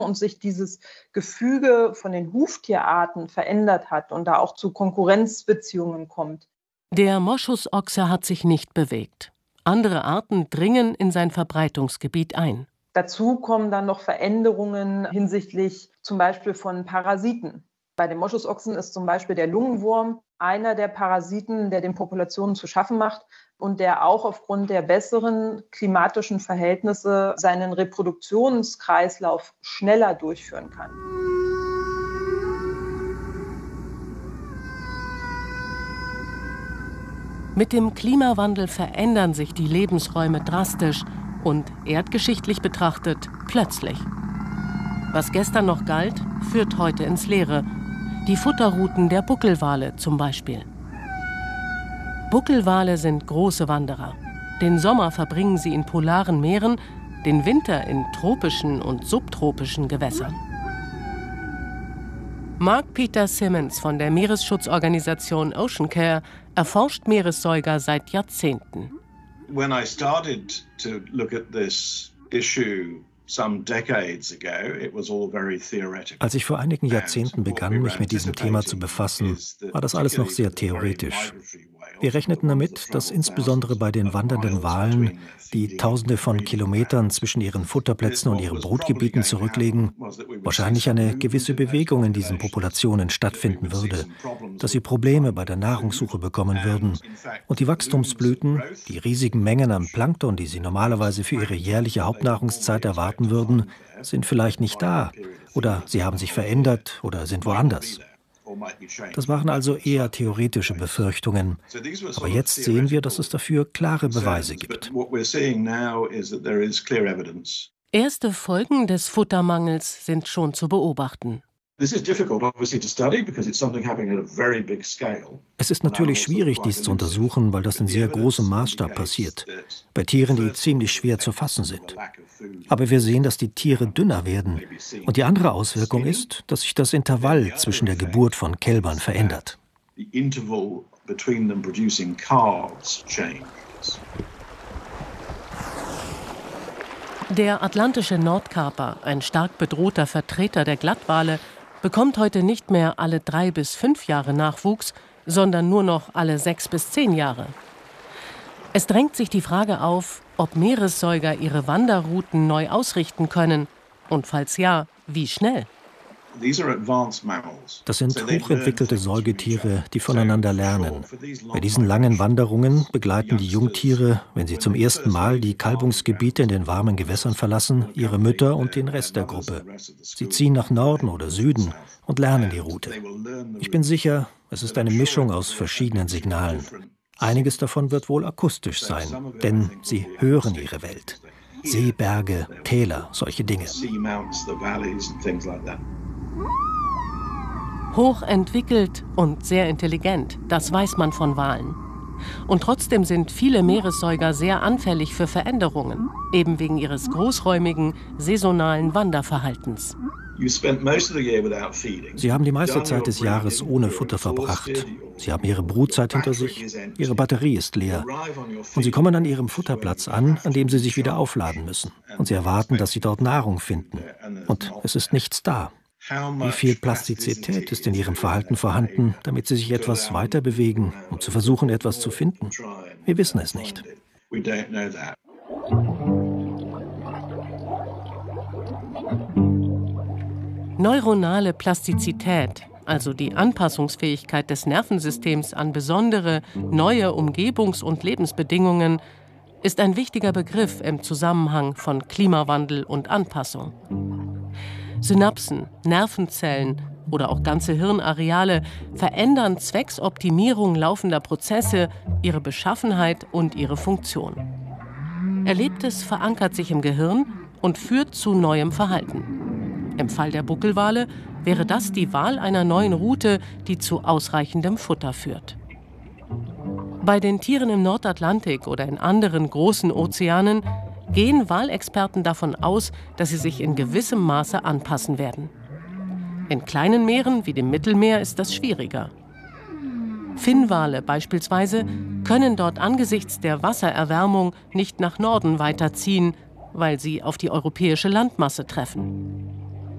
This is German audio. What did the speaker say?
und sich dieses Gefüge von den Huftierarten verändert hat und da auch zu Konkurrenzbeziehungen kommt. Der Moschusochse hat sich nicht bewegt. Andere Arten dringen in sein Verbreitungsgebiet ein. Dazu kommen dann noch Veränderungen hinsichtlich zum Beispiel von Parasiten. Bei den Moschusochsen ist zum Beispiel der Lungenwurm einer der Parasiten, der den Populationen zu schaffen macht und der auch aufgrund der besseren klimatischen Verhältnisse seinen Reproduktionskreislauf schneller durchführen kann. Mit dem Klimawandel verändern sich die Lebensräume drastisch und erdgeschichtlich betrachtet plötzlich. Was gestern noch galt, führt heute ins Leere. Die Futterrouten der Buckelwale zum Beispiel. Buckelwale sind große Wanderer. Den Sommer verbringen sie in polaren Meeren, den Winter in tropischen und subtropischen Gewässern. Mark Peter Simmons von der Meeresschutzorganisation Ocean Care erforscht Meeressäuger seit Jahrzehnten. When I started to look at this issue als ich vor einigen Jahrzehnten begann, mich mit diesem Thema zu befassen, war das alles noch sehr theoretisch. Wir rechneten damit, dass insbesondere bei den wandernden Walen, die Tausende von Kilometern zwischen ihren Futterplätzen und ihren Brutgebieten zurücklegen, wahrscheinlich eine gewisse Bewegung in diesen Populationen stattfinden würde, dass sie Probleme bei der Nahrungssuche bekommen würden und die Wachstumsblüten, die riesigen Mengen an Plankton, die sie normalerweise für ihre jährliche Hauptnahrungszeit erwarten würden, sind vielleicht nicht da oder sie haben sich verändert oder sind woanders. Das waren also eher theoretische Befürchtungen. Aber jetzt sehen wir, dass es dafür klare Beweise gibt. Erste Folgen des Futtermangels sind schon zu beobachten. Es ist natürlich schwierig, dies zu untersuchen, weil das in sehr großem Maßstab passiert. Bei Tieren, die ziemlich schwer zu fassen sind. Aber wir sehen, dass die Tiere dünner werden. Und die andere Auswirkung ist, dass sich das Intervall zwischen der Geburt von Kälbern verändert. Der atlantische Nordkaper, ein stark bedrohter Vertreter der Glattwale, bekommt heute nicht mehr alle 3 bis 5 Jahre Nachwuchs, sondern nur noch alle 6 bis 10 Jahre. Es drängt sich die Frage auf, ob Meeressäuger ihre Wanderrouten neu ausrichten können und falls ja, wie schnell. Das sind hochentwickelte Säugetiere, die voneinander lernen. Bei diesen langen Wanderungen begleiten die Jungtiere, wenn sie zum ersten Mal die Kalbungsgebiete in den warmen Gewässern verlassen, ihre Mütter und den Rest der Gruppe. Sie ziehen nach Norden oder Süden und lernen die Route. Ich bin sicher, es ist eine Mischung aus verschiedenen Signalen. Einiges davon wird wohl akustisch sein, denn sie hören ihre Welt. Seeberge, Täler, solche Dinge. Hochentwickelt und sehr intelligent, das weiß man von Walen. Und trotzdem sind viele Meeressäuger sehr anfällig für Veränderungen, eben wegen ihres großräumigen, saisonalen Wanderverhaltens. Sie haben die meiste Zeit des Jahres ohne Futter verbracht. Sie haben ihre Brutzeit hinter sich, ihre Batterie ist leer. Und sie kommen an ihrem Futterplatz an dem sie sich wieder aufladen müssen. Und sie erwarten, dass sie dort Nahrung finden. Und es ist nichts da. Wie viel Plastizität ist in ihrem Verhalten vorhanden, damit sie sich etwas weiter bewegen, um zu versuchen, etwas zu finden? Wir wissen es nicht. Neuronale Plastizität, also die Anpassungsfähigkeit des Nervensystems an besondere, neue Umgebungs- und Lebensbedingungen, ist ein wichtiger Begriff im Zusammenhang von Klimawandel und Anpassung. Synapsen, Nervenzellen oder auch ganze Hirnareale verändern zwecks Optimierung laufender Prozesse ihre Beschaffenheit und ihre Funktion. Erlebtes verankert sich im Gehirn und führt zu neuem Verhalten. Im Fall der Buckelwale wäre das die Wahl einer neuen Route, die zu ausreichendem Futter führt. Bei den Tieren im Nordatlantik oder in anderen großen Ozeanen gehen Walexperten davon aus, dass sie sich in gewissem Maße anpassen werden. In kleinen Meeren wie dem Mittelmeer ist das schwieriger. Finnwale beispielsweise können dort angesichts der Wassererwärmung nicht nach Norden weiterziehen, weil sie auf die europäische Landmasse treffen.